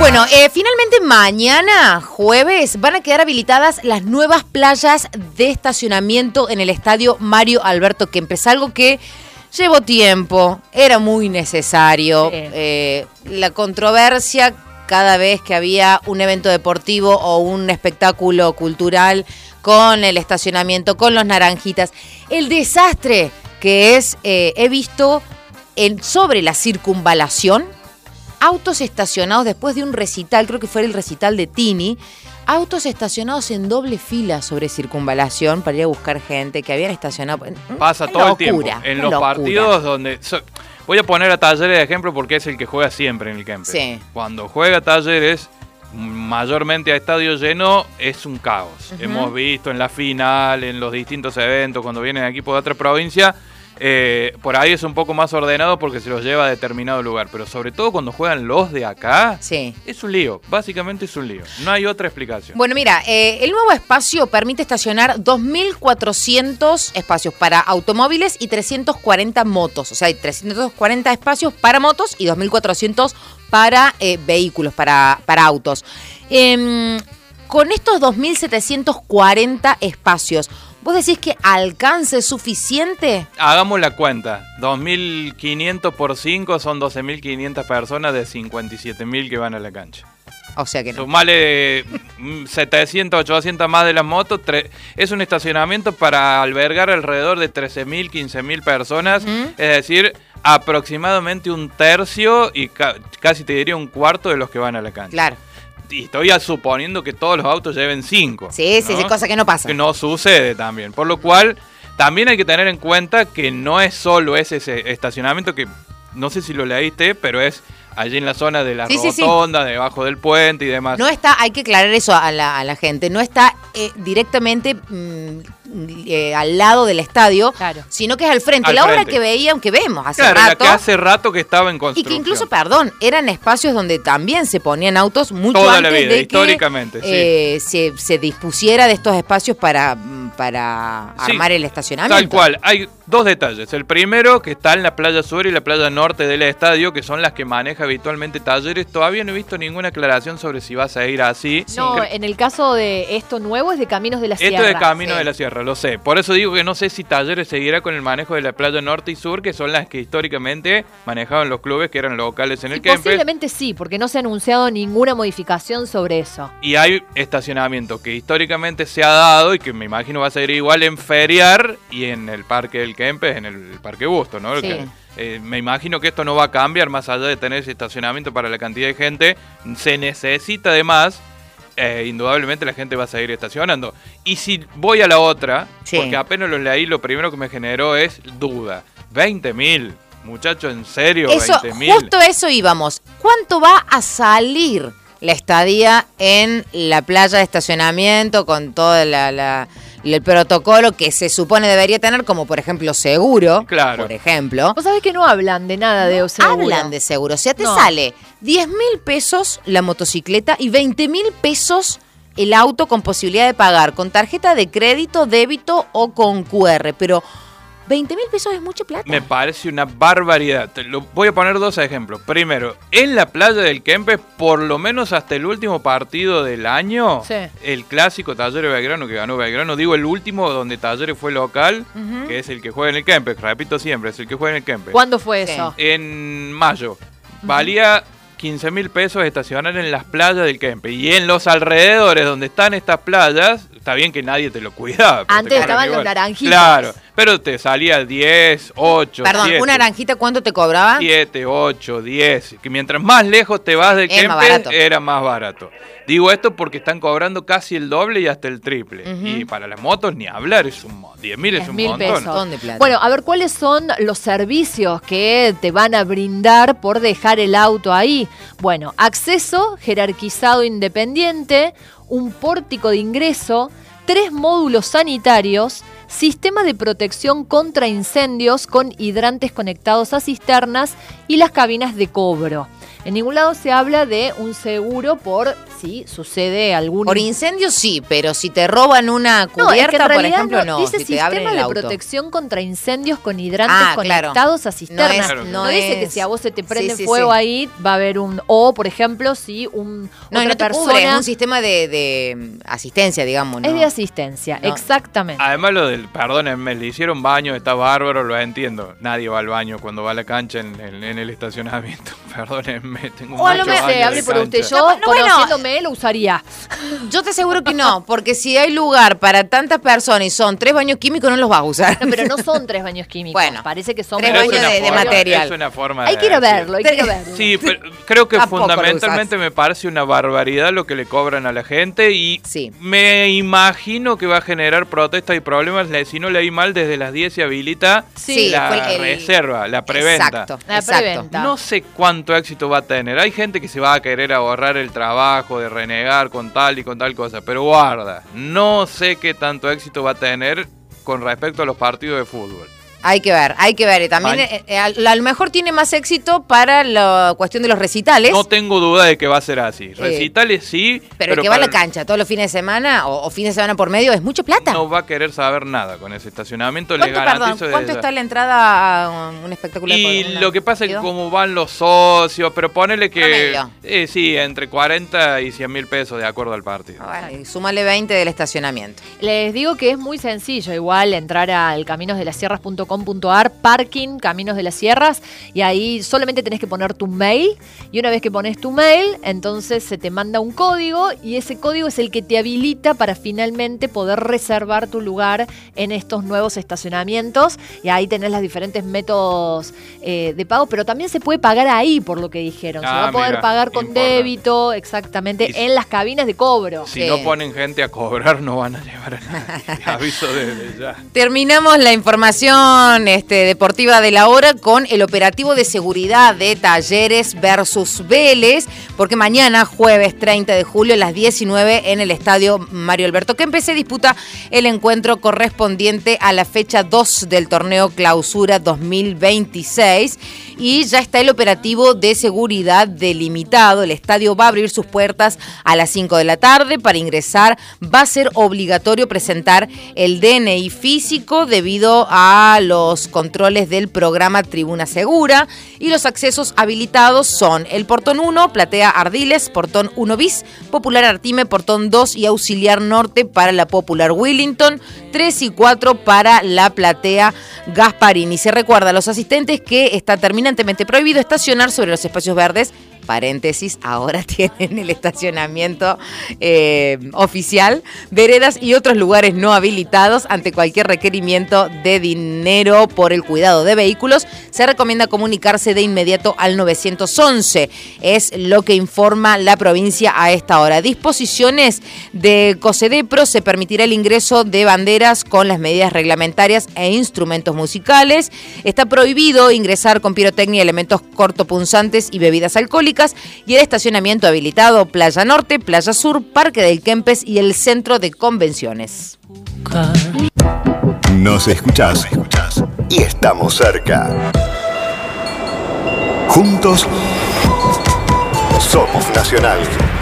Bueno, finalmente mañana, jueves, van a quedar habilitadas las nuevas playas de estacionamiento en el estadio Mario Alberto Kempes, algo que llevó tiempo, era muy necesario. Sí. La controversia cada vez que había un evento deportivo o un espectáculo cultural con el estacionamiento, con los naranjitas. El desastre que es, he visto sobre la circunvalación, autos estacionados después de un recital, creo que fue el recital de Tini, autos estacionados en doble fila sobre circunvalación para ir a buscar gente que habían estacionado. Pasa todo el tiempo. En los partidos donde... Voy a poner a Talleres de ejemplo porque es el que juega siempre en el Kempes. Sí. Cuando juega Talleres, mayormente a estadio lleno, es un caos. Hemos visto en la final, en los distintos eventos, cuando vienen equipos de otra provincia, por ahí es un poco más ordenado porque se los lleva a determinado lugar. Pero sobre todo cuando juegan los de acá, sí, es un lío. Básicamente es un lío. No hay otra explicación. Bueno, mira, el nuevo espacio permite estacionar 2.400 espacios para automóviles y 340 motos. O sea, hay 340 espacios para motos y 2.400 para vehículos, para autos. Con estos 2.740 espacios, ¿vos decís que alcance suficiente? Hagamos la cuenta. 2.500 por 5 son 12.500 personas de 57.000 que van a la cancha. O sea que no. Sumale 700, 800 más de las motos. Es un estacionamiento para albergar alrededor de 13.000, 15.000 personas. Es decir, aproximadamente un tercio y casi te diría un cuarto de los que van a la cancha. Claro. Y estoy suponiendo que todos los autos lleven 5. Sí, ¿no? Sí, cosa que no pasa. Que no sucede también. Por lo cual, también hay que tener en cuenta que no es solo ese estacionamiento que, no sé si lo leíste, pero es allí en la zona de la rotonda, debajo del puente y demás. No está, hay que aclarar eso a la gente, no está directamente al lado del estadio, claro, sino que es al frente. La obra que veíamos, que vemos hace rato. La que hace rato que estaba en construcción. Y que incluso, eran espacios donde también se ponían autos mucho toda antes la vida, de históricamente, que se dispusiera de estos espacios para armar el estacionamiento. Tal cual. Hay dos detalles. El primero, que está en la playa sur y la playa norte del estadio, que son las que maneja habitualmente Talleres. Todavía no he visto ninguna aclaración sobre si vas a ir así. No, en el caso de esto nuevo es de Caminos de la Sierra. Esto es de Caminos de la Sierra, lo sé. Por eso digo que no sé si Talleres seguirá con el manejo de la playa norte y sur, que son las que históricamente manejaban los clubes que eran locales en el Kempes. Posiblemente sí, porque no se ha anunciado ninguna modificación sobre eso. Y hay estacionamiento que históricamente se ha dado y que me imagino va a ser igual en Feriar y en el Parque del Kempes, en el Parque Busto, ¿no? Sí. Me imagino que esto no va a cambiar, más allá de tener ese estacionamiento para la cantidad de gente, se necesita además, indudablemente la gente va a seguir estacionando. Y si voy a la otra, porque apenas lo leí, lo primero que me generó es duda. 20.000, muchachos, en serio, 20.000. Justo eso íbamos. ¿Cuánto va a salir la estadía en la playa de estacionamiento con todo el protocolo que se supone debería tener, como por ejemplo seguro? Claro. Por ejemplo. Vos sabés que no hablan de nada de seguro. Hablan de seguro. O sea, te sale 10.000 pesos la motocicleta y 20.000 pesos el auto con posibilidad de pagar con tarjeta de crédito, débito o con QR. Pero 20.000 pesos es mucha plata. Me parece una barbaridad. Voy a poner dos ejemplos. Primero, en la playa del Kempes, por lo menos hasta el último partido del año, el clásico Talleres Belgrano que ganó Belgrano, digo el último donde Talleres fue local, que es el que juega en el Kempes, repito siempre, es el que juega en el Kempes. ¿Cuándo fue eso? En mayo. Valía 15.000 pesos estacionar en las playas del Kempes. Y en los alrededores donde están estas playas, está bien que nadie te lo cuidaba. Antes estaban los naranjitas. Claro, pero te salía 10, 8, Perdón, 7. ¿una naranjita cuánto te cobraba? 7, 8, 10. Que mientras más lejos te vas del Kempes, era más barato. Digo esto porque están cobrando casi el doble y hasta el triple. Y para las motos ni hablar, 10.000 es un montón. De plata. Bueno, a ver, ¿cuáles son los servicios que te van a brindar por dejar el auto ahí? Bueno, acceso jerarquizado independiente, un pórtico de ingreso, 3 módulos sanitarios, sistema de protección contra incendios con hidrantes conectados a cisternas y las cabinas de cobro. En ningún lado se habla de un seguro por si sucede algún... Por incendio sí, pero si te roban una cubierta, por ejemplo, no. Dice si te abren el auto. Sistema de protección contra incendios con hidrantes conectados a cisternas. No dice que si a vos se te prende fuego ahí, va a haber un... O, por ejemplo, si otra te persona... cubre, es un sistema de asistencia, digamos, ¿no? Es de asistencia, exactamente. Además lo del, perdónenme, le hicieron baño, está bárbaro, lo entiendo. Nadie va al baño cuando va a la cancha en el estacionamiento. Perdónenme, tengo mucho baño hable por usted, yo conociéndome lo usaría. Yo te aseguro que no, porque si hay lugar para tantas personas y son 3 baños químicos, no los vas a usar. No, pero no son 3 baños químicos. Bueno, parece que son 3 baños de material. Es una forma hay que ir a verlo, Sí, pero creo que fundamentalmente me parece una barbaridad lo que le cobran a la gente y me imagino que va a generar protestas y problemas si no leí mal desde las 10 se habilita la reserva, la preventa. Exacto. No sé cuánto éxito va a tener. Hay gente que se va a querer ahorrar el trabajo de renegar con tal y con tal cosa, pero guarda, no sé qué tanto éxito va a tener con respecto a los partidos de fútbol. Hay que ver. Y también a lo mejor tiene más éxito para la cuestión de los recitales. No tengo duda de que va a ser así. Recitales sí. Pero el que va a la cancha todos los fines de semana o fines de semana por medio es mucha plata. No va a querer saber nada con ese estacionamiento. Le garantizo. ¿Cuánto está la entrada a un espectáculo? Y lo que pasa es que como van los socios, pero ponele que... sí, entre 40 y 100 mil pesos de acuerdo al partido. Bueno, y súmale 20 del estacionamiento. Les digo que es muy sencillo igual entrar al caminosdelasierras.com.ar, parking Caminos de las Sierras, y ahí solamente tenés que poner tu mail, y una vez que pones tu mail, entonces se te manda un código, y ese código es el que te habilita para finalmente poder reservar tu lugar en estos nuevos estacionamientos, y ahí tenés los diferentes métodos de pago, pero también se puede pagar ahí, por lo que dijeron. Se va a poder pagar con débito, exactamente, en las cabinas de cobro. Si no ponen gente a cobrar, no van a llevar a nadie. Te aviso desde ya. Terminamos la información deportiva de la hora con el operativo de seguridad de Talleres versus Vélez, porque mañana, jueves 30 de julio, a las 19 en el estadio Mario Alberto Kempes se disputa el encuentro correspondiente a la fecha 2 del torneo Clausura 2026 y ya está el operativo de seguridad delimitado. El estadio va a abrir sus puertas a las 5 de la tarde. Para ingresar va a ser obligatorio presentar el DNI físico debido a los controles del programa Tribuna Segura, y los accesos habilitados son el Portón 1, Platea Ardiles, Portón 1 bis, Popular Artime, Portón 2 y Auxiliar Norte para la Popular Willington, 3 y 4 para la Platea Gasparini. Se recuerda a los asistentes que está terminantemente prohibido estacionar sobre los espacios verdes. Paréntesis, ahora tienen el estacionamiento oficial, veredas y otros lugares no habilitados. Ante cualquier requerimiento de dinero por el cuidado de vehículos, se recomienda comunicarse de inmediato al 911. Es lo que informa la provincia a esta hora. Disposiciones de COSEDEPRO: se permitirá el ingreso de banderas con las medidas reglamentarias e instrumentos musicales. Está prohibido ingresar con pirotecnia, elementos cortopunzantes y bebidas alcohólicas. Y el estacionamiento habilitado: Playa Norte, Playa Sur, Parque del Kempes y el Centro de Convenciones. Nos escuchás y estamos cerca. Juntos somos Nacional.